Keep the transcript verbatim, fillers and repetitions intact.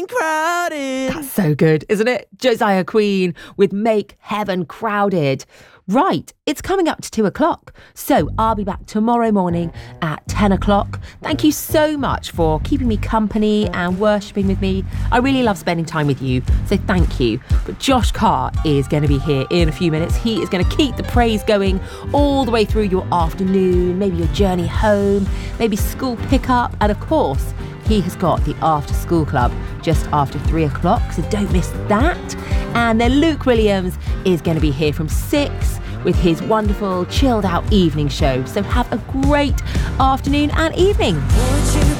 Crowded. That's so good, isn't it? Josiah Queen with Make Heaven Crowded. Right, it's coming up to two o'clock. So I'll be back tomorrow morning at ten o'clock. Thank you so much for keeping me company and worshipping with me. I really love spending time with you, so thank you. But Josh Carr is going to be here in a few minutes. He is going to keep the praise going all the way through your afternoon, maybe your journey home, maybe school pickup, and of course, he has got the after school club just after three o'clock, so don't miss that. And then Luke Williams is going to be here from six with his wonderful chilled out evening show. So have a great afternoon and evening.